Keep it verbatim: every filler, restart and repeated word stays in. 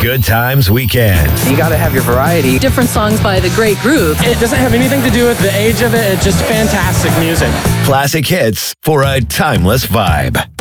Good Times Weekend. You got to have your variety. Different songs by the great group. It doesn't have anything to do with the age of it. It's just fantastic music. Classic hits for a timeless vibe.